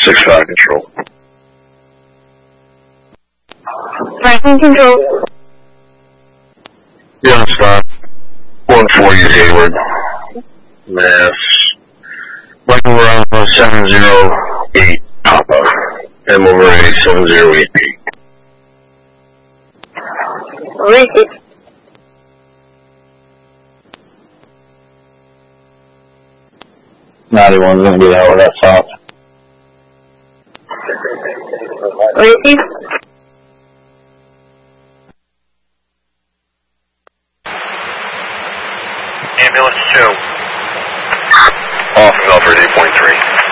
6-5 control. Viking control. Yeah, stop. 140 Hayward. Mass. Viking Bravo 708 Papa. M over A 708B. Receive. One's going to be out with that south. Receive. Ambulance 2. Off and over at 8.3.